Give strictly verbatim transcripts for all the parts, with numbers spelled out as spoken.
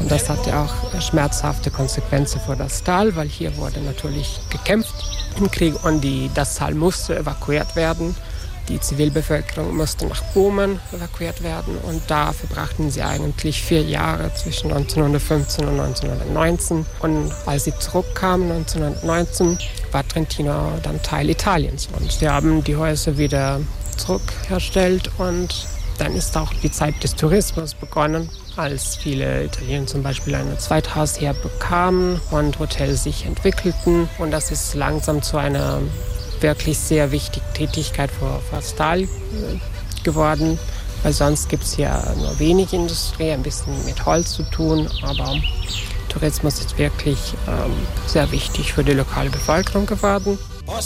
Und das hatte auch schmerzhafte Konsequenzen für das Tal, weil hier wurde natürlich gekämpft im Krieg und die, das Tal musste evakuiert werden. Die Zivilbevölkerung musste nach Böhmen evakuiert werden und da verbrachten sie eigentlich vier Jahre zwischen neunzehnhundertfünfzehn und neunzehnhundertneunzehn. Und als sie zurückkamen neunzehnhundertneunzehn, war Trentino dann Teil Italiens. Und sie haben die Häuser wieder zurückhergestellt und dann ist auch die Zeit des Tourismus begonnen, als viele Italiener zum Beispiel ein Zweithaus hier bekamen und Hotels sich entwickelten. Und das ist langsam zu einer wirklich sehr wichtige Tätigkeit für, für das Tal geworden, weil sonst gibt es hier nur wenig Industrie, ein bisschen mit Holz zu tun, aber Tourismus ist wirklich ähm, sehr wichtig für die lokale Bevölkerung geworden.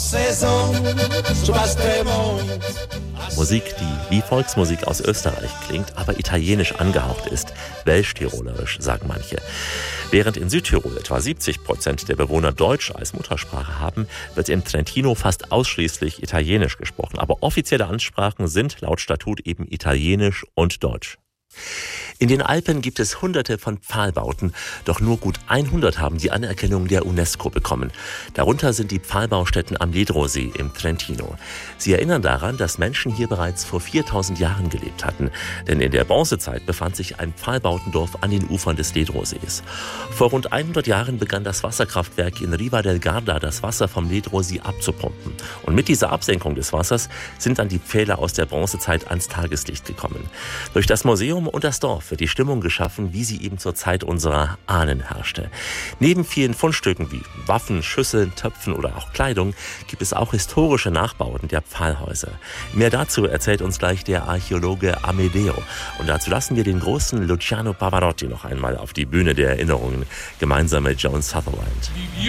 Musik, die wie Volksmusik aus Österreich klingt, aber italienisch angehaucht ist, welsch-tirolerisch, sagen manche. Während in Südtirol etwa siebzig Prozent der Bewohner Deutsch als Muttersprache haben, wird in Trentino fast ausschließlich Italienisch gesprochen. Aber offizielle Ansprachen sind laut Statut eben Italienisch und Deutsch. In den Alpen gibt es hunderte von Pfahlbauten, doch nur gut hundert haben die Anerkennung der UNESCO bekommen. Darunter sind die Pfahlbaustätten am Ledrosee im Trentino. Sie erinnern daran, dass Menschen hier bereits vor viertausend Jahren gelebt hatten. Denn in der Bronzezeit befand sich ein Pfahlbautendorf an den Ufern des Ledrosees. Vor rund hundert Jahren begann das Wasserkraftwerk in Riva del Garda das Wasser vom Ledrosee abzupumpen. Und mit dieser Absenkung des Wassers sind dann die Pfähle aus der Bronzezeit ans Tageslicht gekommen. Durch das Museum und das Dorf wird die Stimmung geschaffen, wie sie eben zur Zeit unserer Ahnen herrschte. Neben vielen Fundstücken wie Waffen, Schüsseln, Töpfen oder auch Kleidung gibt es auch historische Nachbauten der Pfahlhäuser. Mehr dazu erzählt uns gleich der Archäologe Amedeo. Und dazu lassen wir den großen Luciano Pavarotti noch einmal auf die Bühne der Erinnerungen, gemeinsam mit Joan Sutherland.